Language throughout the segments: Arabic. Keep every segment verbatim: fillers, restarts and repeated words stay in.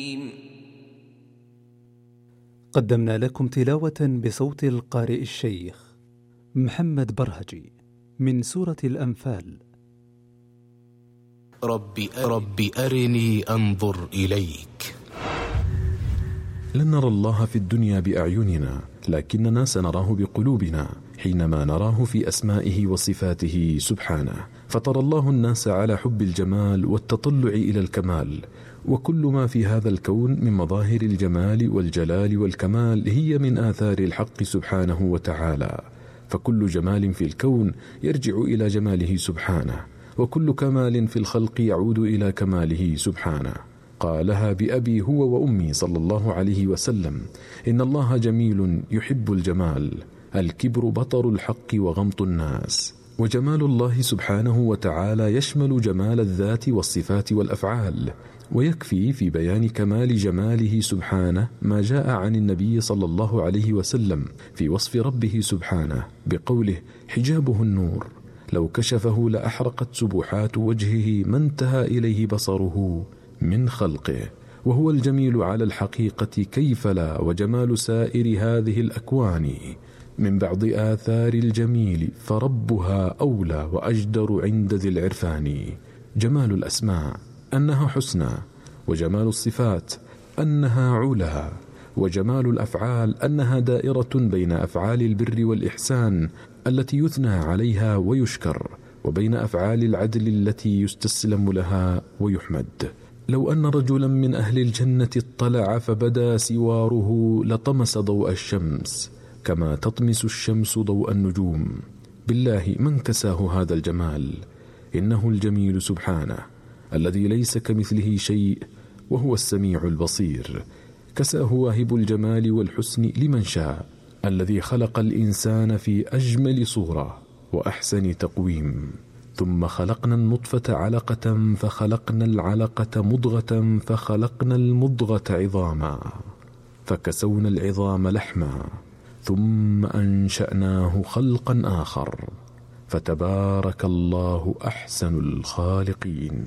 قدمنا لكم تلاوة بصوت القارئ الشيخ محمد برهجي من سورة الأنفال. رب, رب أرني أنظر إليك. لن نرى الله في الدنيا بأعيننا، لكننا سنراه بقلوبنا حينما نراه في أسمائه وصفاته سبحانه. فطر الله الناس على حب الجمال والتطلع إلى الكمال، وكل ما في هذا الكون من مظاهر الجمال والجلال والكمال هي من آثار الحق سبحانه وتعالى. فكل جمال في الكون يرجع إلى جماله سبحانه، وكل كمال في الخلق يعود إلى كماله سبحانه. قالها بأبي هو وأمي صلى الله عليه وسلم: إن الله جميل يحب الجمال، الكبر بطر الحق وغمط الناس. وجمال الله سبحانه وتعالى يشمل جمال الذات والصفات والأفعال، ويكفي في بيان كمال جماله سبحانه ما جاء عن النبي صلى الله عليه وسلم في وصف ربه سبحانه بقوله: حجابه النور، لو كشفه لأحرقت سبحات وجهه ما انتهى إليه بصره من خلقه. وهو الجميل على الحقيقة كيف لا، وجمال سائر هذه الأكوان من بعض آثار الجميل فربها أولى وأجدر عند ذي العرفان. جمال الأسماء أنها حسنى، وجمال الصفات أنها علا، وجمال الأفعال أنها دائرة بين أفعال البر والإحسان التي يثنى عليها ويشكر، وبين أفعال العدل التي يستسلم لها ويحمد. لو أن رجلا من أهل الجنة اطلع فبدا سواره لطمس ضوء الشمس كما تطمس الشمس ضوء النجوم. بالله من كساه هذا الجمال؟ إنه الجميل سبحانه الذي ليس كمثله شيء، وهو السميع البصير. كساه واهب الجمال والحسن لمن شاء، الذي خلق الإنسان في أجمل صورة وأحسن تقويم. ثم خلقنا النطفة علقة، فخلقنا العلقة مضغة، فخلقنا المضغة عظاما، فكسونا العظام لحما، ثم أنشأناه خلقا آخر، فتبارك الله أحسن الخالقين.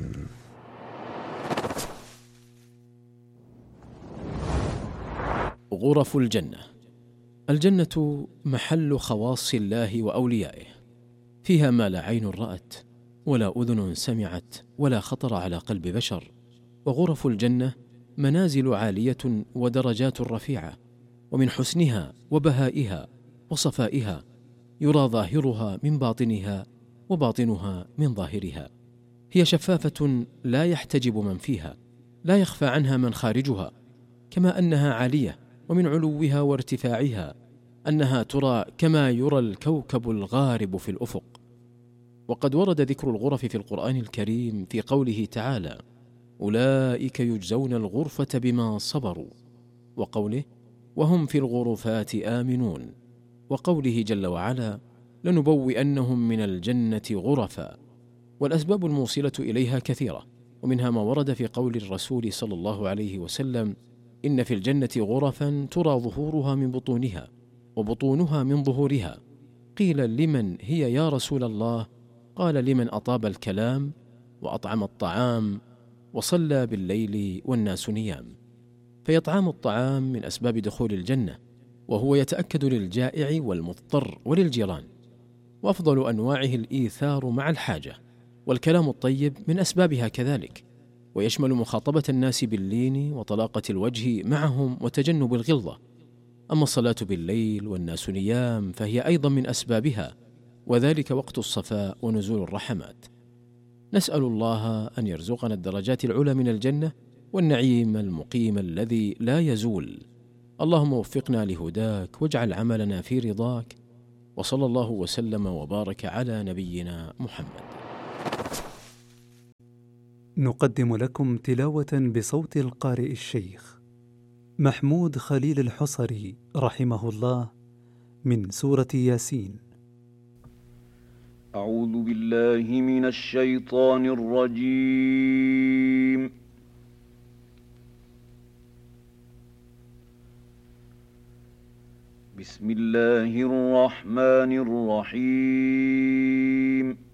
غرف الجنة. الجنة محل خواص الله وأوليائه، فيها ما لا عين رأت ولا أذن سمعت ولا خطر على قلب بشر. وغرف الجنة منازل عالية ودرجات رفيعة، ومن حسنها وبهائها وصفائها يرى ظاهرها من باطنها وباطنها من ظاهرها. هي شفافة لا يحتجب من فيها، لا يخفى عنها من خارجها، كما أنها عالية، ومن علوها وارتفاعها أنها ترى كما يرى الكوكب الغارب في الأفق. وقد ورد ذكر الغرف في القرآن الكريم في قوله تعالى: أولئك يجزون الغرفة بما صبروا، وقوله: وهم في الغرفات آمنون، وقوله جل وعلا: لنبوئنهم من الجنة غرفا. والأسباب الموصلة إليها كثيرة، ومنها ما ورد في قول الرسول صلى الله عليه وسلم: إن في الجنة غرفا ترى ظهورها من بطونها وبطونها من ظهورها. قيل: لمن هي يا رسول الله؟ قال: لمن أطاب الكلام وأطعم الطعام وصلى بالليل والناس نيام. فيطعام الطعام من أسباب دخول الجنة، وهو يتأكد للجائع والمضطر وللجيران. وأفضل أنواعه الإيثار مع الحاجة، والكلام الطيب من أسبابها كذلك، ويشمل مخاطبة الناس باللين وطلاقة الوجه معهم وتجنب الغلظة. أما الصلاة بالليل والناس نيام فهي أيضا من أسبابها، وذلك وقت الصفاء ونزول الرحمات. نسأل الله أن يرزقنا الدرجات العلى من الجنة والنعيم المقيم الذي لا يزول. اللهم وفقنا لهداك، واجعل عملنا في رضاك، وصلى الله وسلم وبارك على نبينا محمد. نقدم لكم تلاوة بصوت القارئ الشيخ محمود خليل الحصري رحمه الله من سورة ياسين. أعوذ بالله من الشيطان الرجيم. بسم الله الرحمن الرحيم.